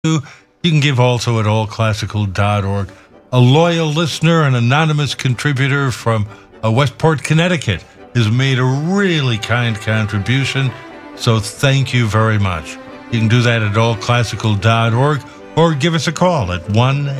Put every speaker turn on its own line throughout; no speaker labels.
You can give also at allclassical.org. A loyal listener, an anonymous contributor from Westport, Connecticut, has made a really kind contribution, so thank you very much. You can do that at allclassical.org or give us a call at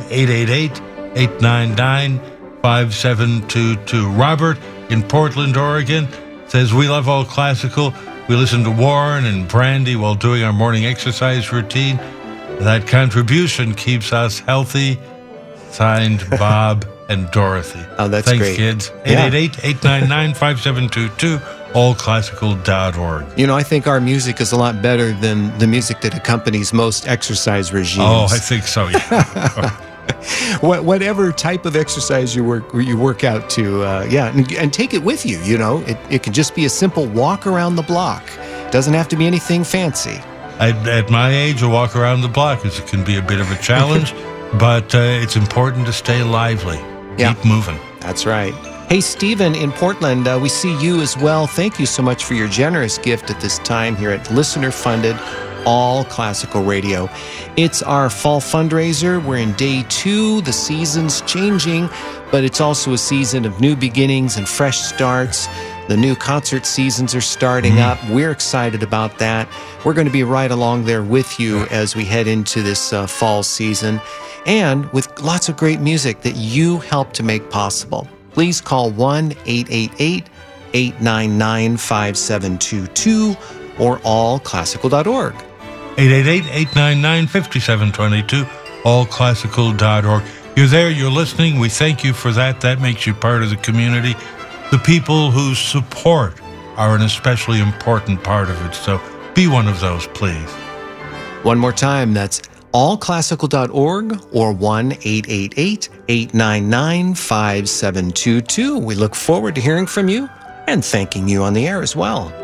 1-888-899-5722. Robert in Portland, Oregon says, we love All Classical. We listen to Warren and Brandy while doing our morning exercise routine. That contribution keeps us healthy. Signed, Bob and Dorothy.
Oh, that's
Thanks,
great.
kids. 888-899-5722, allclassical.org.
You know, I think our music is a lot better than the music that accompanies most exercise regimes.
Oh, I think so, yeah.
Whatever type of exercise you work out to, and take it with you, you know. It can just be a simple walk around the block. Doesn't have to be anything fancy.
At my age, a walk around the block it can be a bit of a challenge, but it's important to stay lively.
Yeah.
Keep moving.
That's right. Hey, Stephen in Portland, we see you as well. Thank you so much for your generous gift at this time here at listener-funded All Classical Radio. It's our fall fundraiser. We're in day 2. The season's changing, but it's also a season of new beginnings and fresh starts. The new concert seasons are starting up. We're excited about that. We're going to be right along there with you as we head into this fall season, and with lots of great music that you help to make possible. Please call 1-888-899-5722 or allclassical.org.
888-899-5722, allclassical.org. You're there, you're listening. We thank you for that. That makes you part of the community. The people who support are an especially important part of it, so be one of those, please.
One more time, that's allclassical.org or 1-888-899-5722. We look forward to hearing from you and thanking you on the air as well.